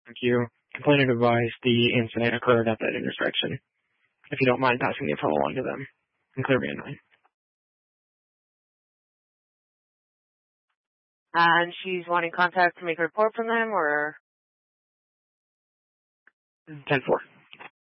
Thank you. Complainant advised the incident occurred at that intersection. If you don't mind passing the info along to them. And clear band 9. And she's wanting contact to make a report from them, or? 10-4.